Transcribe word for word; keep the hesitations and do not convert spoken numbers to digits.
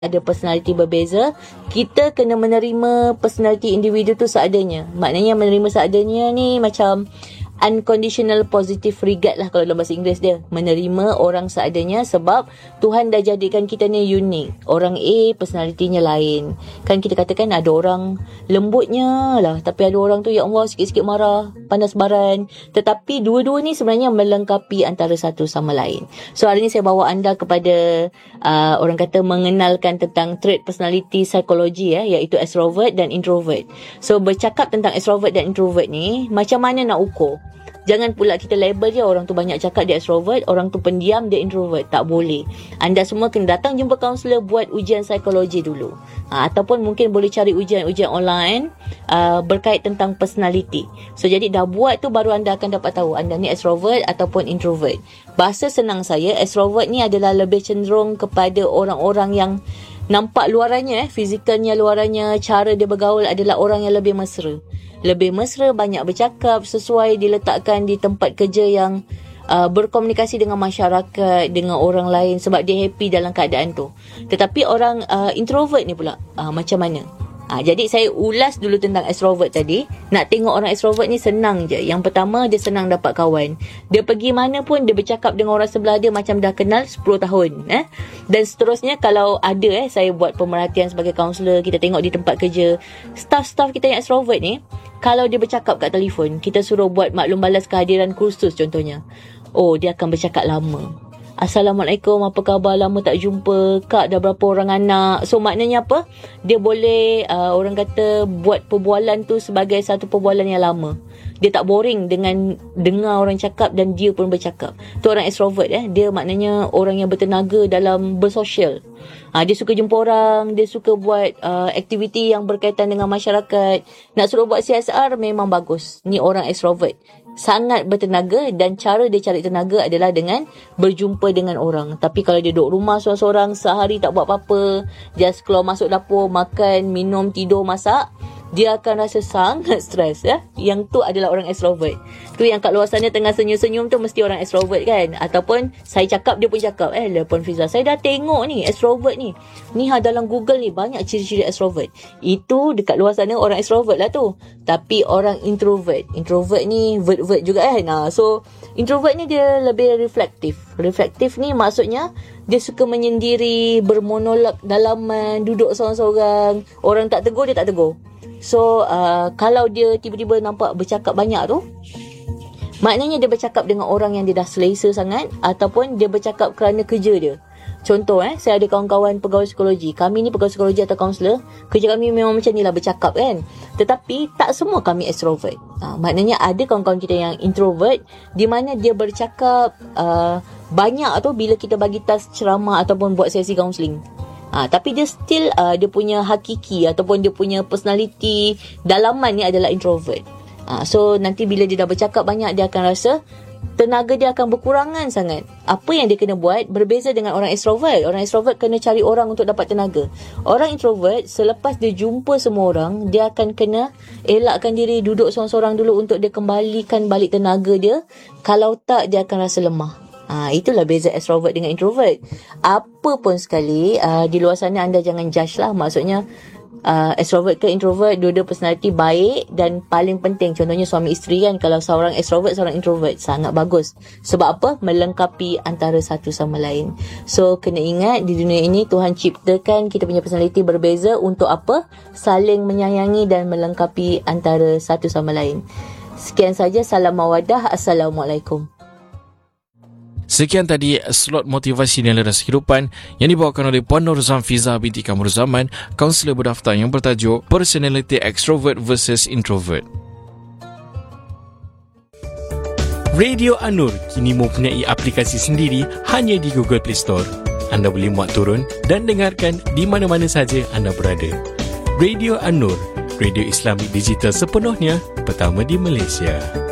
ada personality berbeza. Kita kena menerima personality individu tu seadanya. Maknanya menerima seadanya ni macam unconditional positive regard lah kalau dalam bahasa Inggeris dia. Menerima orang seadanya sebab Tuhan dah jadikan kita ni unik. Orang A personalitinya lain. Kan kita katakan ada orang lembutnya lah, tapi ada orang tu ya Allah sikit-sikit marah, panas baran. Tetapi dua-dua ni sebenarnya melengkapi antara satu sama lain. So hari ni saya bawa anda kepada uh, orang kata mengenalkan tentang trait personality psikologi ya, iaitu extrovert dan introvert. So bercakap tentang extrovert dan introvert ni, macam mana nak ukur? Jangan pula kita label je orang tu banyak cakap dia extrovert, orang tu pendiam dia introvert. Tak boleh. Anda semua kena datang jumpa kaunselor, buat ujian psikologi dulu. Ha, ataupun mungkin boleh cari ujian-ujian online uh, berkait tentang personality. So jadi dah buat tu baru anda akan dapat tahu anda ni extrovert ataupun introvert. Bahasa senang saya, extrovert ni adalah lebih cenderung kepada orang-orang yang nampak luarannya, eh, fizikalnya luarannya, cara dia bergaul adalah orang yang lebih mesra. Lebih mesra, banyak bercakap, sesuai diletakkan di tempat kerja yang uh, berkomunikasi dengan masyarakat, dengan orang lain sebab dia happy dalam keadaan tu. Tetapi orang uh, introvert ni pula, uh, macam mana? Ha, jadi saya ulas dulu tentang extrovert tadi. Nak tengok orang extrovert ni senang je. Yang pertama, dia senang dapat kawan. Dia pergi mana pun, dia bercakap dengan orang sebelah dia macam dah kenal sepuluh tahun. Eh? Dan seterusnya, kalau ada, eh, saya buat pemerhatian sebagai kaunselor, kita tengok di tempat kerja, staff-staff kita yang extrovert ni, kalau dia bercakap kat telefon, kita suruh buat maklum balas kehadiran kursus contohnya. Oh, dia akan bercakap lama. Assalamualaikum, apa khabar? Lama tak jumpa. Kak, dah berapa orang anak? So, maknanya apa? Dia boleh, uh, orang kata, buat perbualan tu sebagai satu perbualan yang lama. Dia tak boring dengan dengar orang cakap dan dia pun bercakap. Tu orang extrovert, eh. Dia maknanya orang yang bertenaga dalam bersosial. Ha, dia suka jumpa orang, dia suka buat uh, aktiviti yang berkaitan dengan masyarakat. Nak suruh buat C S R memang bagus. Ni orang extrovert. Sangat bertenaga dan cara dia cari tenaga adalah dengan berjumpa dengan orang. Tapi kalau dia duduk rumah seorang-seorang, sehari tak buat apa-apa, just keluar masuk dapur, makan, minum, tidur, masak, dia akan rasa sangat stres, ya. Yang tu adalah orang extrovert. Tu yang kat luar sana tengah senyum-senyum tu mesti orang extrovert kan. Ataupun saya cakap dia pun cakap, eh Puan Fiza, saya dah tengok ni extrovert ni. Ni ha dalam Google ni banyak ciri-ciri extrovert. Itu dekat luar sana orang extrovert lah tu. Tapi orang introvert, introvert ni vert-vert juga kan. Nah, so introvert ni dia lebih reflektif. Reflektif ni maksudnya dia suka menyendiri, bermonolog dalaman, duduk seorang-seorang. Orang tak tegur, dia tak tegur. So, uh, kalau dia tiba-tiba nampak bercakap banyak tu, maknanya dia bercakap dengan orang yang dia dah selesa sangat, ataupun dia bercakap kerana kerja dia. Contoh, eh, saya ada kawan-kawan pegawai psikologi. Kami ni pegawai psikologi atau kaunselor, kerja kami memang macam ni lah, bercakap kan. Tetapi tak semua kami extrovert. Ha, maknanya ada kawan-kawan kita yang introvert, di mana dia bercakap uh, banyak tu bila kita bagi task ceramah ataupun buat sesi kaunseling. Ha, tapi dia still uh, dia punya hakiki ataupun dia punya personality dalaman ni adalah introvert. Ha, so nanti bila dia dah bercakap banyak, dia akan rasa tenaga dia akan berkurangan sangat. Apa yang dia kena buat berbeza dengan orang extrovert. Orang extrovert kena cari orang untuk dapat tenaga. Orang introvert selepas dia jumpa semua orang, dia akan kena elakkan diri, duduk seorang-seorang dulu untuk dia kembalikan balik tenaga dia. Kalau tak, dia akan rasa lemah. Ha, itulah beza extrovert dengan introvert. Apa pun sekali, uh, di luar sana anda jangan judge lah. Maksudnya, uh, extrovert ke introvert, dua-dua personality baik dan paling penting. Contohnya suami isteri kan, kalau seorang extrovert, seorang introvert, sangat bagus. Sebab apa? Melengkapi antara satu sama lain. So, kena ingat, di dunia ini Tuhan ciptakan kita punya personality berbeza untuk apa? Saling menyayangi dan melengkapi antara satu sama lain. Sekian saja, salam mawadah. Assalamualaikum. Sekian tadi slot motivasi nilai dan kehidupan yang dibawakan oleh Puan Norzam Fiza binti Kamur Zaman, kaunselor berdaftar yang bertajuk Personality Extrovert versus Introvert. Radio Anur kini mempunyai aplikasi sendiri hanya di Google Play Store. Anda boleh muat turun dan dengarkan di mana-mana saja anda berada. Radio Anur, radio Islamik digital sepenuhnya, pertama di Malaysia.